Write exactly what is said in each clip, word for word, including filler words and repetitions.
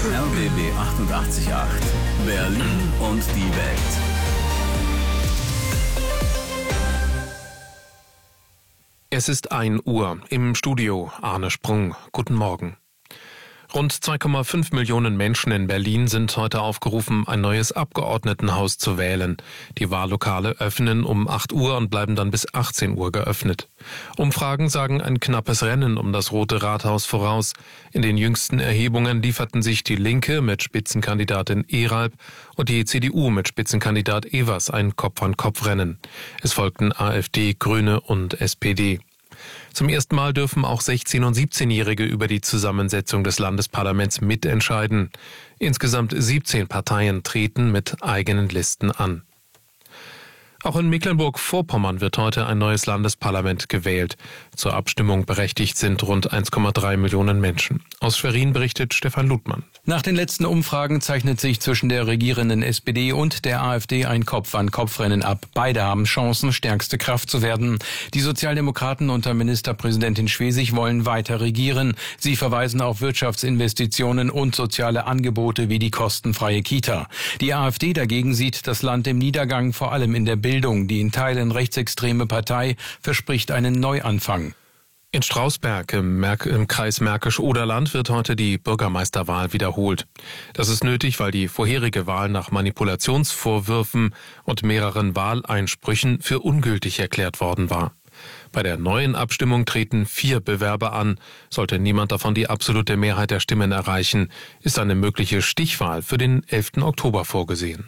R B B achtundachtzig Komma acht. Berlin und die Welt. Es ist ein Uhr. Im Studio Arne Sprung. Guten Morgen. Rund zwei Komma fünf Millionen Menschen in Berlin sind heute aufgerufen, ein neues Abgeordnetenhaus zu wählen. Die Wahllokale öffnen um acht Uhr und bleiben dann bis achtzehn Uhr geöffnet. Umfragen sagen ein knappes Rennen um das Rote Rathaus voraus. In den jüngsten Erhebungen lieferten sich die Linke mit Spitzenkandidatin Eralb und die C D U mit Spitzenkandidat Evers ein Kopf-an-Kopf-Rennen. Es folgten AfD, Grüne und S P D. Zum ersten Mal dürfen auch sechzehn- und siebzehnjährige über die Zusammensetzung des Landesparlaments mitentscheiden. Insgesamt siebzehn Parteien treten mit eigenen Listen an. Auch in Mecklenburg-Vorpommern wird heute ein neues Landesparlament gewählt. Zur Abstimmung berechtigt sind rund eins Komma drei Millionen Menschen. Aus Schwerin berichtet Stefan Ludmann. Nach den letzten Umfragen zeichnet sich zwischen der regierenden S P D und der AfD ein Kopf-an-Kopf-Rennen ab. Beide haben Chancen, stärkste Kraft zu werden. Die Sozialdemokraten unter Ministerpräsidentin Schwesig wollen weiter regieren. Sie verweisen auf Wirtschaftsinvestitionen und soziale Angebote wie die kostenfreie Kita. Die AfD dagegen sieht das Land im Niedergang, vor allem in der Bildung. Die in Teilen rechtsextreme Partei verspricht einen Neuanfang. In Strausberg im, Mer- im Kreis Märkisch-Oderland wird heute die Bürgermeisterwahl wiederholt. Das ist nötig, weil die vorherige Wahl nach Manipulationsvorwürfen und mehreren Wahleinsprüchen für ungültig erklärt worden war. Bei der neuen Abstimmung treten vier Bewerber an. Sollte niemand davon die absolute Mehrheit der Stimmen erreichen, ist eine mögliche Stichwahl für den elften Oktober vorgesehen.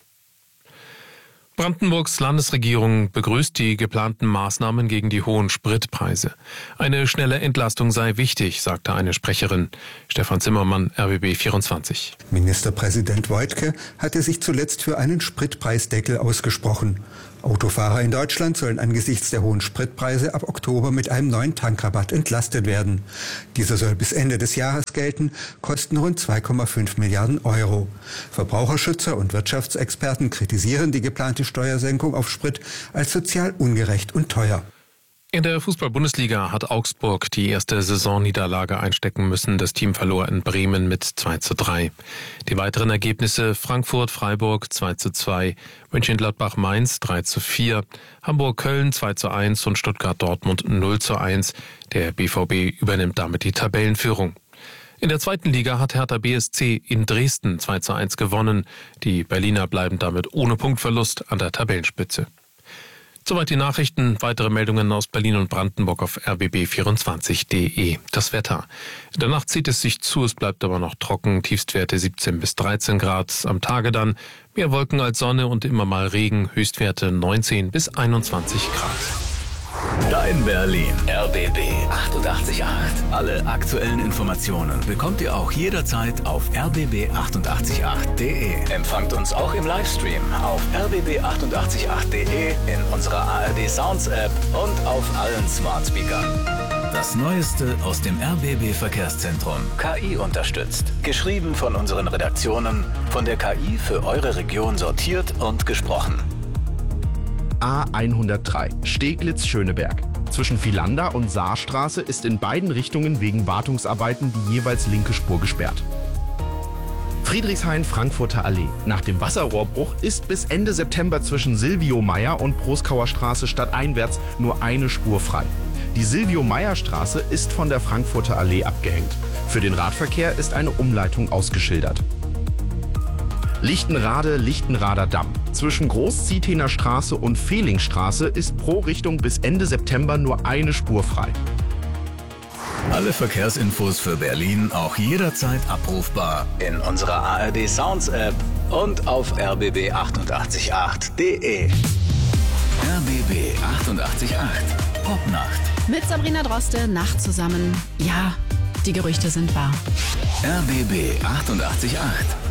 Brandenburgs Landesregierung begrüßt die geplanten Maßnahmen gegen die hohen Spritpreise. Eine schnelle Entlastung sei wichtig, sagte eine Sprecherin. Stefan Zimmermann, R B B vierundzwanzig. Ministerpräsident Woidke hatte sich zuletzt für einen Spritpreisdeckel ausgesprochen. Autofahrer in Deutschland sollen angesichts der hohen Spritpreise ab Oktober mit einem neuen Tankrabatt entlastet werden. Dieser soll bis Ende des Jahres gelten, kosten rund zwei Komma fünf Milliarden Euro. Verbraucherschützer und Wirtschaftsexperten kritisieren die geplante Steuersenkung auf Sprit als sozial ungerecht und teuer. In der Fußball-Bundesliga hat Augsburg die erste Saisonniederlage einstecken müssen. Das Team verlor in Bremen mit zwei zu drei. Die weiteren Ergebnisse: Frankfurt-Freiburg zwei zu zwei, Mönchengladbach-Mainz drei zu vier, Hamburg-Köln zwei zu eins und Stuttgart-Dortmund null zu eins. Der B V B übernimmt damit die Tabellenführung. In der zweiten Liga hat Hertha B S C in Dresden zwei zu eins gewonnen. Die Berliner bleiben damit ohne Punktverlust an der Tabellenspitze. Soweit die Nachrichten. Weitere Meldungen aus Berlin und Brandenburg auf R B B vierundzwanzig Punkt de. Das Wetter. In der Nacht zieht es sich zu, es bleibt aber noch trocken. Tiefstwerte siebzehn bis dreizehn Grad. Am Tage dann mehr Wolken als Sonne und immer mal Regen. Höchstwerte neunzehn bis einundzwanzig Grad. Dein Berlin. R B B achtundachtzig Komma acht. Alle aktuellen Informationen bekommt ihr auch jederzeit auf r b b achtundachtzig Komma acht Punkt de. Empfangt uns auch im Livestream auf r b b achtundachtzig Komma acht Punkt de, in unserer A R D Sounds App und auf allen Smart Speakern. Das Neueste aus dem R B B Verkehrszentrum. K I unterstützt. Geschrieben von unseren Redaktionen, von der K I für eure Region sortiert und gesprochen. A hundertdrei, Steglitz-Schöneberg. Zwischen Vilander und Saarstraße ist in beiden Richtungen wegen Wartungsarbeiten die jeweils linke Spur gesperrt. Friedrichshain-Frankfurter Allee. Nach dem Wasserrohrbruch ist bis Ende September zwischen Silvio-Meyer und Proskauer Straße stadteinwärts nur eine Spur frei. Die Silvio-Meyer-Straße ist von der Frankfurter Allee abgehängt. Für den Radverkehr ist eine Umleitung ausgeschildert. Lichtenrade, Lichtenrader Damm. Zwischen Großzietener Straße und Fehlingstraße ist pro Richtung bis Ende September nur eine Spur frei. Alle Verkehrsinfos für Berlin auch jederzeit abrufbar in unserer A R D Sounds App und auf r b b achtundachtzig Komma acht Punkt de. R B B achtundachtzig Komma acht. Popnacht. Mit Sabrina Droste, Nacht zusammen. Ja, die Gerüchte sind wahr. R B B achtundachtzig Komma acht.